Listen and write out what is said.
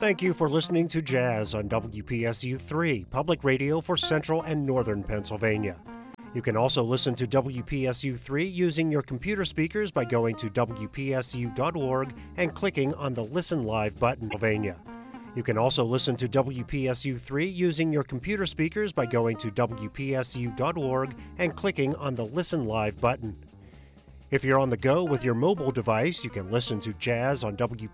Thank you for listening to Jazz on WPSU 3, public radio for Central and Northern Pennsylvania. You can also listen to WPSU 3 using your computer speakers by going to WPSU.org and clicking on the Listen Live button. Pennsylvania. You can also listen to WPSU 3 using your computer speakers by going to WPSU.org and clicking on the Listen Live button. If you're on the go with your mobile device, you can listen to Jazz on WPSU